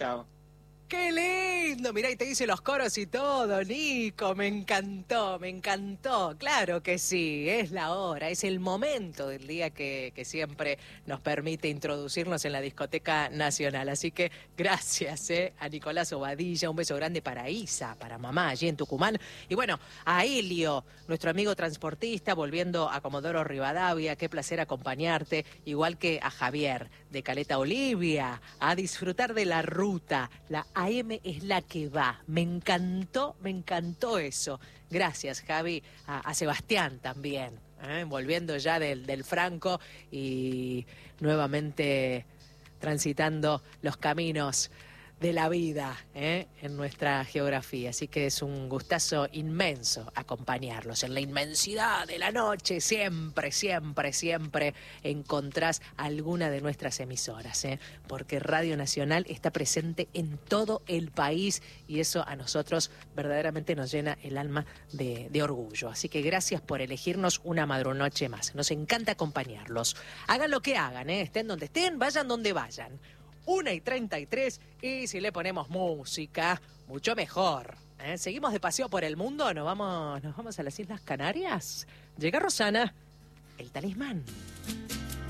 Chao. ¡Qué lindo! Mirá, y te dice los coros y todo, Nico, me encantó, me encantó. Claro que sí, es la hora, es el momento del día que siempre nos permite introducirnos en la Discoteca Nacional. Así que gracias a Nicolás Obadilla, un beso grande para Isa, para mamá allí en Tucumán. Y bueno, a Helio, nuestro amigo transportista, volviendo a Comodoro Rivadavia, qué placer acompañarte, igual que a Javier de Caleta Olivia, a disfrutar de la ruta, la AM es la que va. Me encantó eso. Gracias, Javi. A Sebastián también, volviendo ya del Franco y nuevamente transitando los caminos de la vida en nuestra geografía. Así que es un gustazo inmenso acompañarlos en la inmensidad de la noche. Siempre, siempre, siempre encontrás alguna de nuestras emisoras, porque Radio Nacional está presente en todo el país y eso a nosotros verdaderamente nos llena el alma de orgullo. Así que gracias por elegirnos una madrunoche más. Nos encanta acompañarlos. Hagan lo que hagan, estén donde estén, vayan donde vayan. 1:33 y si le ponemos música, mucho mejor. Seguimos de paseo por el mundo, nos vamos a las Islas Canarias. Llega Rosana, el talismán.